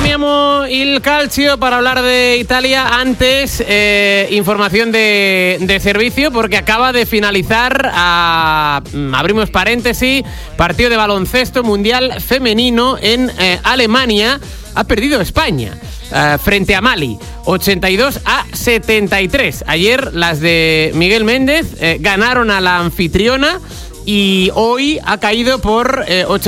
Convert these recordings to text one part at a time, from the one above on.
Torniamo il calcio para hablar de Italia. Antes, información de servicio, porque acaba de finalizar, abrimos paréntesis, partido de baloncesto mundial femenino en Alemania. Ha perdido España frente a Mali, 82-73. Ayer las de Miguel Méndez ganaron a la anfitriona y hoy ha caído por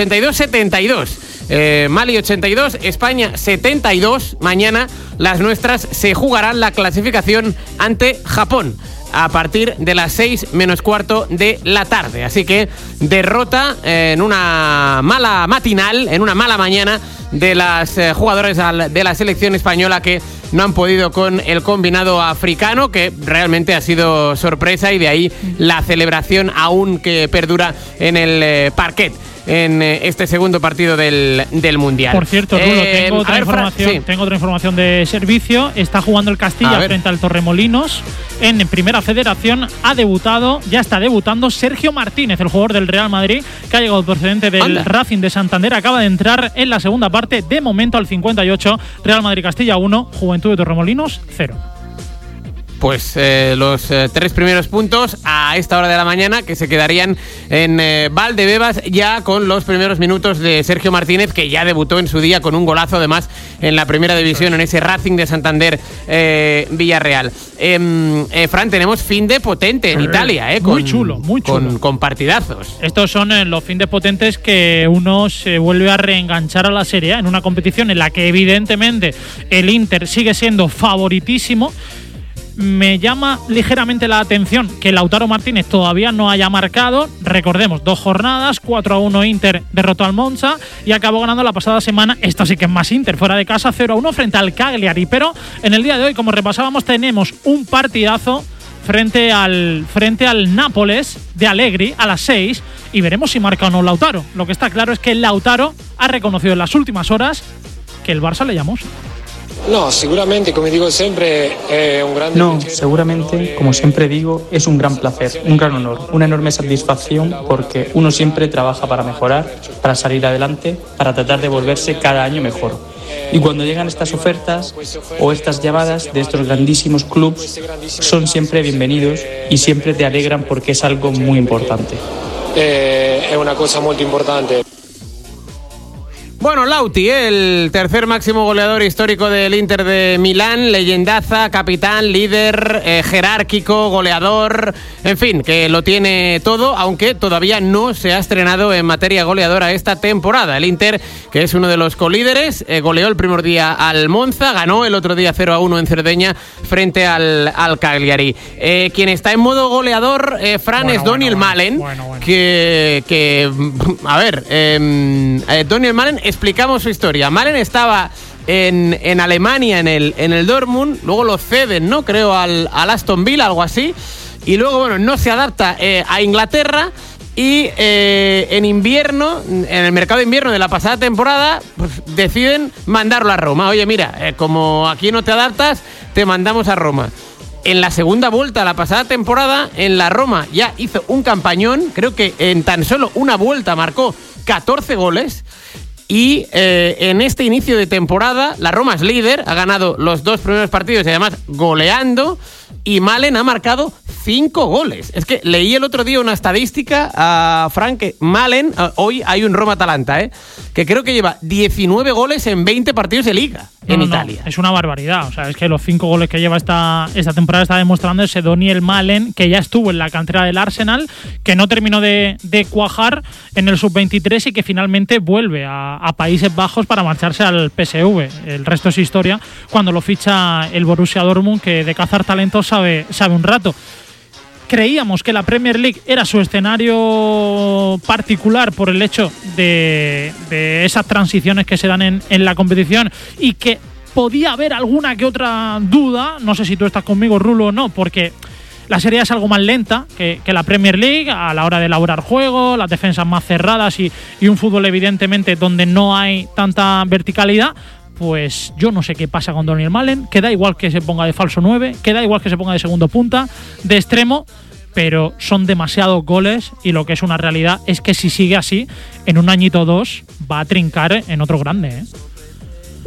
82-72. Mali 82, España 72. Mañana las nuestras se jugarán la clasificación ante Japón a partir de las 6 menos cuarto de la tarde. Así que derrota en una mala matinal, en una mala mañana de las jugadoras de la selección española, que no han podido con el combinado africano, que realmente ha sido sorpresa, y de ahí la celebración aún que perdura en el parquet en este segundo partido del Mundial. Por cierto, Rulo, tengo otra información de servicio. Está jugando el Castilla frente al Torremolinos en Primera Federación. Ya está debutando Sergio Martínez, el jugador del Real Madrid, que ha llegado procedente del Racing de Santander. Acaba de entrar en la segunda parte, de momento al 58. Real Madrid Castilla 1, Juventud de Torremolinos 0. Pues los 3 primeros puntos a esta hora de la mañana, que se quedarían en Valdebebas, ya con los primeros minutos de Sergio Martínez, que ya debutó en su día con un golazo, además, en la primera división, en ese Racing de Santander Villarreal. Fran, tenemos fin de potente en Italia, muy chulo. Con partidazos. Estos son los fin de potentes que uno se vuelve a reenganchar a la Serie A, en una competición en la que evidentemente el Inter sigue siendo favoritísimo. Me llama ligeramente la atención que Lautaro Martínez todavía no haya marcado. Recordemos, 2 jornadas, 4-1 Inter derrotó al Monza y acabó ganando la pasada semana. Esto sí que es más Inter, fuera de casa, 0-1 frente al Cagliari. Pero en el día de hoy, como repasábamos, tenemos un partidazo frente al Nápoles de Allegri a las 6, y veremos si marca o no Lautaro. Lo que está claro es que Lautaro ha reconocido en las últimas horas que el Barça le llamó. No, seguramente, como digo siempre, como siempre digo, es un gran placer, un gran honor, una enorme satisfacción, porque uno siempre trabaja para mejorar, para salir adelante, para tratar de volverse cada año mejor. Y cuando llegan estas ofertas o estas llamadas de estos grandísimos clubes, son siempre bienvenidos y siempre te alegran, porque es algo muy importante. Es una cosa muy importante. Bueno, Lauti, el tercer máximo goleador histórico del Inter de Milán, leyendaza, capitán, líder, jerárquico, goleador, en fin, que lo tiene todo, aunque todavía no se ha estrenado en materia goleadora esta temporada. El Inter, que es uno de los colíderes, goleó el primer día al Monza, ganó el otro día 0-1 en Cerdeña frente al Cagliari. Quien está en modo goleador, Fran, es Daniel Malen, que a ver, Daniel Malen, explicamos su historia. Malen estaba en Alemania, en el Dortmund, luego lo ceden, ¿no? Creo al Aston Villa, algo así, y luego, bueno, no se adapta a Inglaterra, y en invierno, en el mercado de invierno de la pasada temporada, pues deciden mandarlo a Roma. Oye, mira, como aquí no te adaptas, te mandamos a Roma. En la segunda vuelta, la pasada temporada, en la Roma ya hizo un campañón. Creo que en tan solo una vuelta marcó 14 goles. Y en este inicio de temporada, la Roma es líder, ha ganado los 2 primeros partidos y además goleando, y Malen ha marcado 5 goles. Es que leí el otro día una estadística, Frank, que Malen, hoy hay un Roma-Atalanta, que creo que lleva 19 goles en 20 partidos de Liga en Italia. Es una barbaridad. O sea, es que los 5 goles que lleva esta temporada está demostrando ese Daniel Malen, que ya estuvo en la cantera del Arsenal, que no terminó de cuajar en el sub-23 y que finalmente vuelve a Países Bajos para marcharse al PSV. El resto es historia, cuando lo ficha el Borussia Dortmund, que de cazar talentos sabe un rato. Creíamos que la Premier League era su escenario particular por el hecho de esas transiciones que se dan en la competición, y que podía haber alguna que otra duda. No sé si tú estás conmigo, Rulo, o no, porque la Serie A es algo más lenta que la Premier League a la hora de elaborar juego, las defensas más cerradas y un fútbol evidentemente donde no hay tanta verticalidad. Pues yo no sé qué pasa con Daniel Malen, que da igual que se ponga de falso 9, que da igual que se ponga de segundo punta, de extremo, pero son demasiados goles, y lo que es una realidad es que si sigue así, en un añito o 2 va a trincar en otro grande,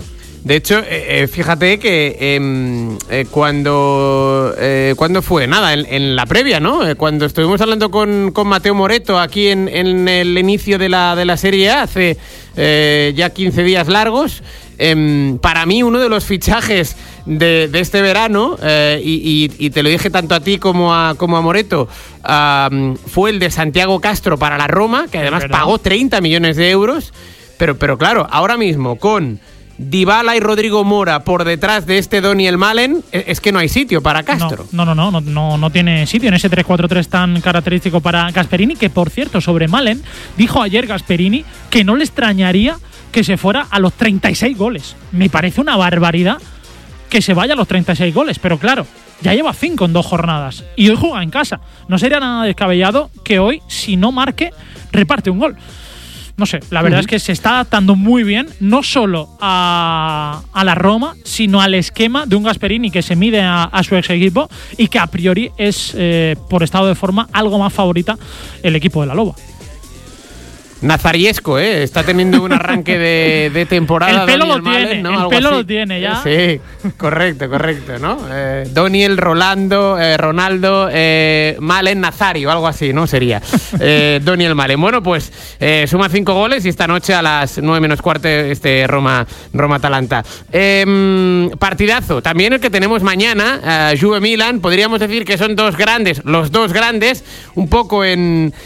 De hecho, fíjate que cuando fue, nada, en la previa, ¿no? Cuando estuvimos hablando con Mateo Moreto aquí en el inicio de la Serie A, hace ya 15 días largos, para mí uno de los fichajes de este verano, y te lo dije tanto a ti como a Moreto, fue el de Santiago Castro para la Roma, que además pagó 30 millones de euros, pero claro, ahora mismo con Dybala y Rodrigo Mora por detrás de este Daniel Malen, es que no hay sitio para Castro. No tiene sitio en ese 3-4-3 tan característico para Gasperini, que por cierto, sobre Malen, dijo ayer Gasperini que no le extrañaría que se fuera a los 36 goles. Me parece una barbaridad que se vaya a los 36 goles, pero claro, ya lleva 5 en 2 jornadas y hoy juega en casa. No sería nada descabellado que hoy, si no marque, reparte un gol. No sé, la verdad es que se está adaptando muy bien, no solo a la Roma, sino al esquema de un Gasperini que se mide a su ex equipo y que a priori es, por estado de forma, algo más favorita el equipo de la Loba. Nazariesco, está teniendo un arranque de temporada. El pelo Daniel lo tiene, Malen, ¿no? el pelo lo tiene ya. Sí, correcto, ¿no? Daniel, Ronaldo, Malen, Nazario, algo así, ¿no? Sería Daniel Malen. Bueno, pues suma 5 goles y esta noche a las 9:15 Roma-Atalanta. Partidazo, también el que tenemos mañana, Juve-Milan, podríamos decir que son los dos grandes, un poco a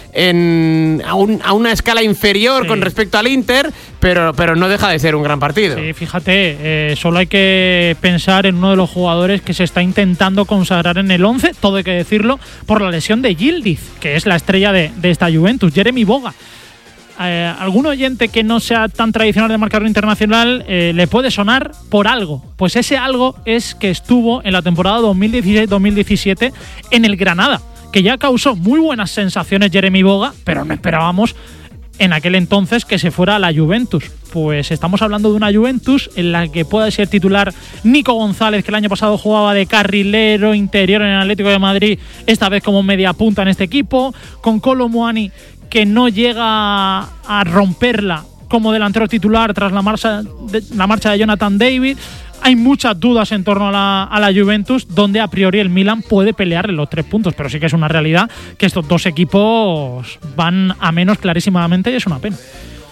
una escala inferior con respecto al Inter, pero no deja de ser un gran partido. Sí, fíjate, solo hay que pensar en uno de los jugadores que se está intentando consagrar en el 11, todo hay que decirlo, por la lesión de Yildiz, que es la estrella de esta Juventus, Jeremy Boga. Algún oyente que no sea tan tradicional de marcador internacional le puede sonar por algo. Pues ese algo es que estuvo en la temporada 2016-2017 en el Granada, que ya causó muy buenas sensaciones Jeremy Boga, pero no esperábamos en aquel entonces que se fuera a la Juventus. Pues estamos hablando de una Juventus en la que puede ser titular Nico González, que el año pasado jugaba de carrilero interior en el Atlético de Madrid, esta vez como media punta en este equipo, con Kolo Muani, que no llega a romperla como delantero titular tras la marcha de Jonathan David. Hay muchas dudas en torno a la Juventus, donde a priori el Milan puede pelearle los 3 puntos, pero sí que es una realidad que estos dos equipos van a menos clarísimamente y es una pena.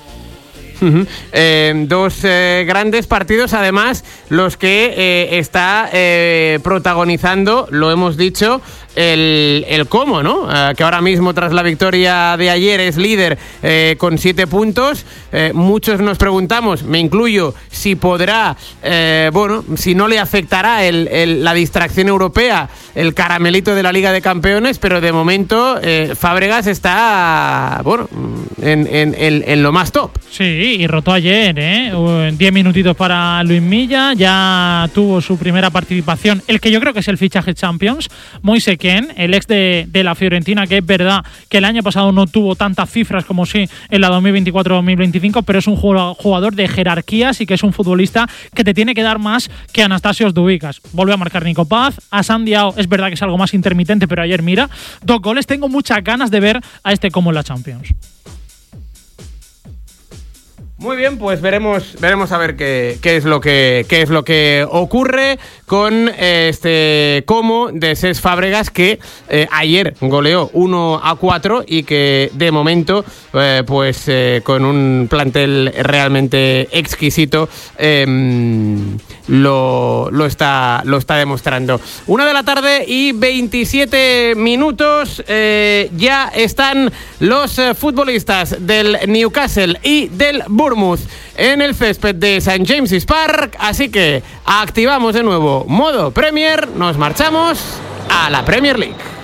Dos grandes partidos, además, los que está protagonizando, lo hemos dicho, el Como, ¿no? Que ahora mismo, tras la victoria de ayer, es líder con 7 puntos. Muchos nos preguntamos, me incluyo, si podrá, si no le afectará la distracción europea, el caramelito de la Liga de Campeones, pero de momento Fábregas está, en lo más top. Sí, y rotó ayer, 10 minutitos para Luis Milla, ya tuvo su primera participación, el que yo creo que es el fichaje Champions, Moise Kean, el ex de la Fiorentina, que es verdad que el año pasado no tuvo tantas cifras como sí en la 2024-2025, pero es un jugador de jerarquías y que es un futbolista que te tiene que dar más que Anastasios Dubicas. Volvió a marcar Nico Paz, a Sandiao es verdad que es algo más intermitente, pero ayer mira, 2 goles, tengo muchas ganas de ver a este Como en la Champions. Muy bien, pues veremos a ver qué es lo que ocurre con este Como de Cesc Fábregas, que ayer goleó 1-4 y que de momento con un plantel realmente exquisito lo está demostrando. 1:27 p.m, ya están los futbolistas del Newcastle y del Bournemouth en el césped de St. James's Park, así que activamos de nuevo modo Premier, nos marchamos a la Premier League.